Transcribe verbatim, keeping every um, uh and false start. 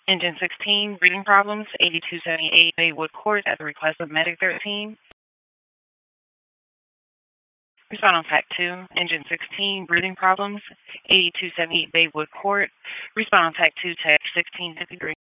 Engine sixteen, breathing problems, eighty-two seventy-eight Baywood Court at the request of Medic thirteen. Respond on Fact two. Engine sixteen, breathing problems, eighty-two seventy-eight Baywood Court. Respond on Fact two, Tech sixteen fifty-three.